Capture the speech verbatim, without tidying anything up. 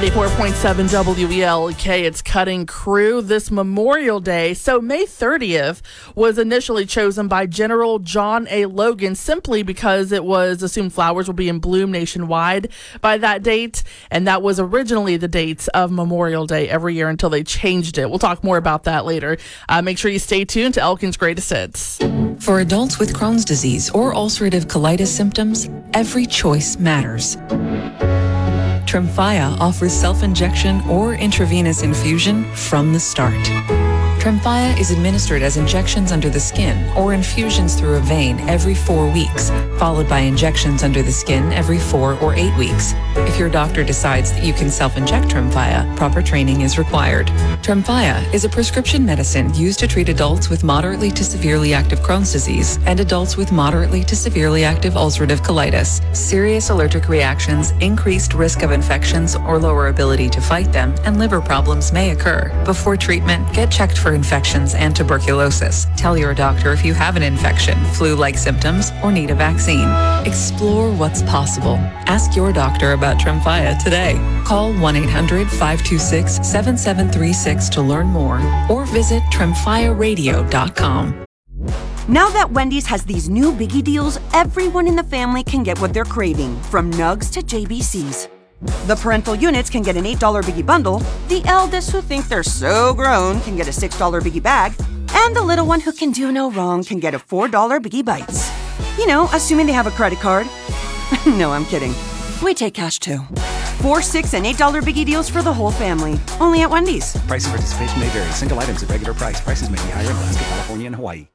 ninety-four point seven W E L K, it's Cutting Crew this Memorial Day. So May thirtieth was initially chosen by General John A. Logan simply because it was assumed flowers would be in bloom nationwide by that date. And that was originally the date of Memorial Day every year until they changed it. We'll talk more about that later. Uh, make sure you stay tuned to Elkin's Greatest Hits. For adults with Crohn's disease or ulcerative colitis symptoms, every choice matters. Tremfya offers self-injection or intravenous infusion from the start. Tremfya is administered as injections under the skin or infusions through a vein every four weeks, followed by injections under the skin every four or eight weeks. If your doctor decides that you can self-inject Tremfya, proper training is required. Tremfya is a prescription medicine used to treat adults with moderately to severely active Crohn's disease and adults with moderately to severely active ulcerative colitis. Serious allergic reactions, increased risk of infections or lower ability to fight them, and liver problems may occur. Before treatment, get checked for infections and tuberculosis. Tell your doctor if you have an infection, flu-like symptoms, or need a vaccine. Explore what's possible. Ask your doctor about Tremfya today. Call one eight hundred five two six seven seven three six to learn more or visit tremfya radio dot com. Now that Wendy's has these new biggie deals, everyone in the family can get what they're craving, from nugs to J B Cs. The parental units can get an eight dollar biggie bundle, the eldest who think they're so grown can get a six dollar biggie bag, and the little one who can do no wrong can get a four dollar biggie bites. You know, assuming they have a credit card. No, I'm kidding. We take cash too. Four, six, and eight dollar biggie deals for the whole family. Only at Wendy's. Price and participation may vary. Single items at regular price. Prices may be higher in Alaska, California, and Hawaii.